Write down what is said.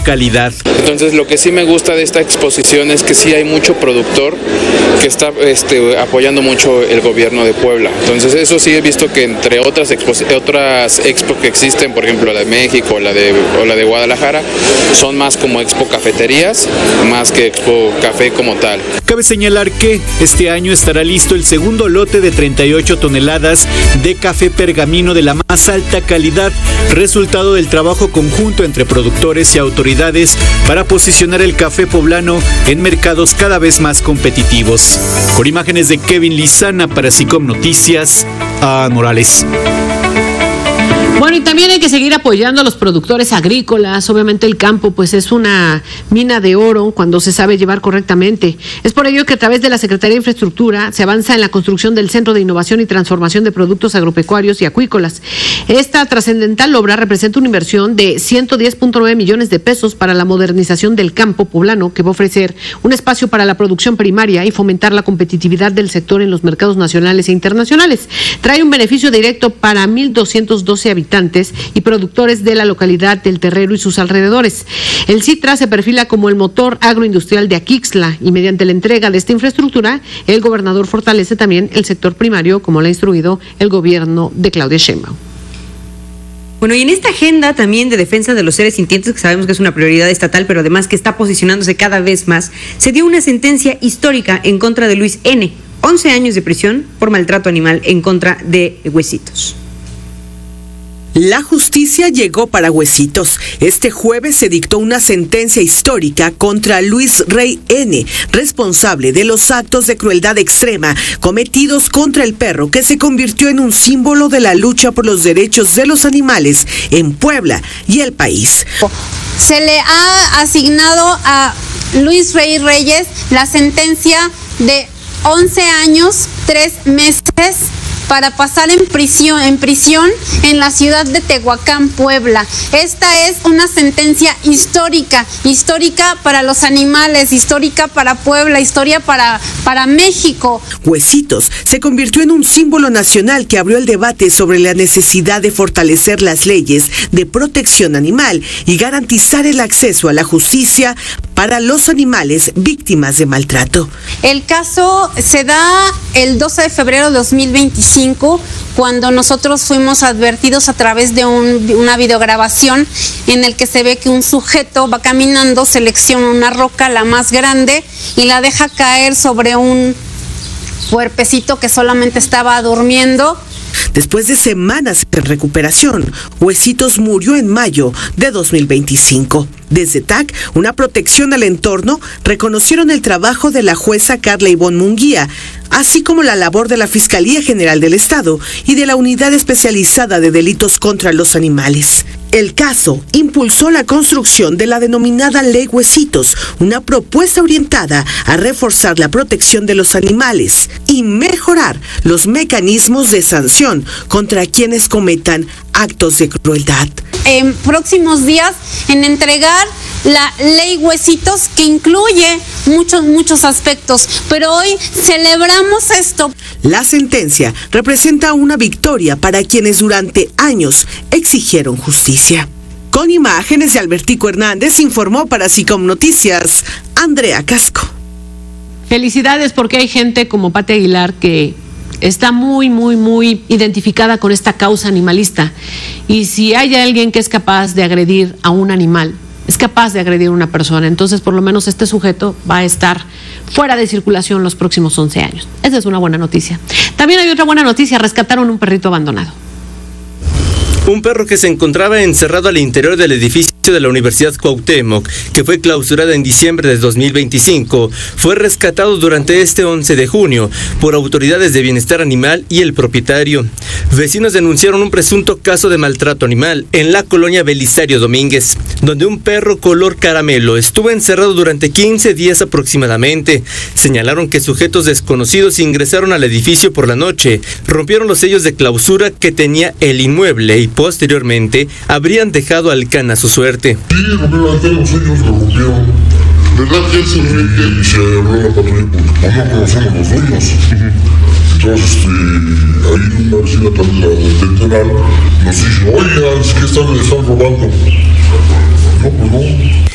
calidad. Entonces lo que sí me gusta de esta exposición es que sí hay mucho productor que está apoyando mucho el gobierno de Puebla. Entonces eso sí he visto que entre otras expos que existen, por ejemplo la de México o la de Guadalajara, son más como expo cafeterías, más que expo café como tal. Cabe señalar que este año estará listo el segundo lote de 38 toneladas de café pergamino de la más alta calidad, resultado del trabajo conjunto entre productores y autoridades para posicionar el café poblano en mercados cada vez más competitivos. Con imágenes de Kevin Lizana para SICOM Noticias, a Morales. Bueno, y también hay que seguir apoyando a los productores agrícolas. Obviamente el campo pues es una mina de oro cuando se sabe llevar correctamente. Es por ello que a través de la Secretaría de Infraestructura se avanza en la construcción del Centro de Innovación y Transformación de Productos Agropecuarios y Acuícolas. Esta trascendental obra representa una inversión de 110.9 millones de pesos para la modernización del campo poblano, que va a ofrecer un espacio para la producción primaria y fomentar la competitividad del sector en los mercados nacionales e internacionales. Trae un beneficio directo para 1,212 habitantes y productores de la localidad del Terrero y sus alrededores. El CITRA se perfila como el motor agroindustrial de Aquixtla y mediante la entrega de esta infraestructura, el gobernador fortalece también el sector primario, como lo ha instruido el gobierno de Claudia Sheinbaum. Bueno, y en esta agenda también de defensa de los seres sintientes, que sabemos que es una prioridad estatal, pero además que está posicionándose cada vez más, se dio una sentencia histórica en contra de Luis N., 11 años de prisión por maltrato animal en contra de Huesitos. La justicia llegó para Huesitos. Este jueves se dictó una sentencia histórica contra Luis Rey N., responsable de los actos de crueldad extrema cometidos contra el perro, que se convirtió en un símbolo de la lucha por los derechos de los animales en Puebla y el país. Se le ha asignado a Luis Rey Reyes la sentencia de 11 años, 3 meses para pasar en prisión en la ciudad de Tehuacán, Puebla. Esta es una sentencia histórica para los animales, histórica para Puebla, historia para México. Huesitos se convirtió en un símbolo nacional que abrió el debate sobre la necesidad de fortalecer las leyes de protección animal y garantizar el acceso a la justicia para los animales víctimas de maltrato. El caso se da el 12 de febrero de 2025, cuando nosotros fuimos advertidos a través de una videograbación en el que se ve que un sujeto va caminando, selecciona una roca, la más grande, y la deja caer sobre un cuerpecito que solamente estaba durmiendo. Después de semanas en recuperación, Huesitos murió en mayo de 2025. Desde TAC, una protección al entorno, reconocieron el trabajo de la jueza Carla Ivonne Munguía, así como la labor de la Fiscalía General del Estado y de la Unidad Especializada de Delitos contra los Animales. El caso impulsó la construcción de la denominada Ley Huesitos, una propuesta orientada a reforzar la protección de los animales y mejorar los mecanismos de sanción contra quienes cometan actos de crueldad. En próximos días, en entregar la Ley Huesitos, que incluye muchos aspectos, pero hoy celebramos esto. La sentencia representa una victoria para quienes durante años exigieron justicia. Con imágenes de Albertico Hernández, informó para SICOM Noticias, Andrea Casco. Felicidades, porque hay gente como Pati Aguilar que está muy identificada con esta causa animalista. Y si hay alguien que es capaz de agredir a un animal, es capaz de agredir a una persona, entonces por lo menos este sujeto va a estar fuera de circulación los próximos 11 años. Esa es una buena noticia. También hay otra buena noticia: rescataron un perrito abandonado. Un perro que se encontraba encerrado al interior del edificio de la Universidad Cuauhtémoc, que fue clausurada en diciembre de 2025, fue rescatado durante este 11 de junio por autoridades de bienestar animal y el propietario. Vecinos denunciaron un presunto caso de maltrato animal en la colonia Belisario Domínguez, donde un perro color caramelo estuvo encerrado durante 15 días aproximadamente. Señalaron que sujetos desconocidos ingresaron al edificio por la noche, rompieron los sellos de clausura que tenía el inmueble y posteriormente habrían dejado al can a su suerte. Sí, rompieron los sellos, lo rompieron. ¿Verdad que él se mete? Y se habló la patrulla porque no conocemos los dueños. Entonces, ahí una vecina también del penal nos dice: oye, es que están robando. No, pues no.